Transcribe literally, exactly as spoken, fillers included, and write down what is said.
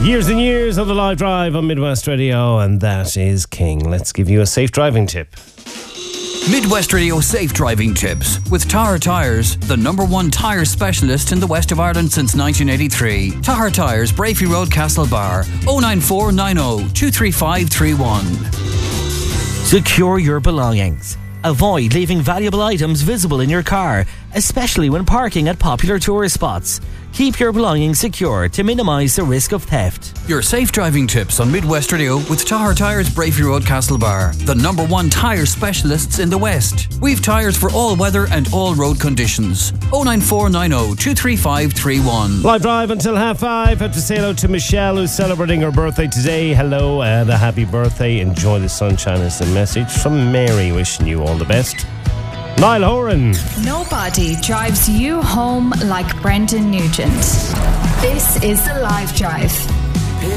Years and years on the live drive on Midwest Radio, and that is King. Let's give you a safe driving tip. Midwest Radio Safe Driving Tips with Tahar Tyres, the number one tyre specialist in the west of Ireland since nineteen eighty-three. Tahar Tyres, Brafey Road, Castlebar, oh nine four nine oh two three five three one. Secure your belongings. Avoid leaving valuable items visible in your car, especially when parking at popular tourist spots. Keep your belongings secure to minimise the risk of theft. Your safe driving tips on Midwest Radio with Tahar Tyres, Brafey Road, Castlebar, the number one tyre specialists in the West. We've tyres for all weather and all road conditions. oh nine four nine oh two three five three one. Live drive until half five. Have to say hello to Michelle, who's celebrating her birthday today. Hello and a happy birthday. Enjoy the sunshine is the message from Mary, wishing you all the best. Niall Horan. Nobody drives you home like Brendan Nugent. This is The Live Drive.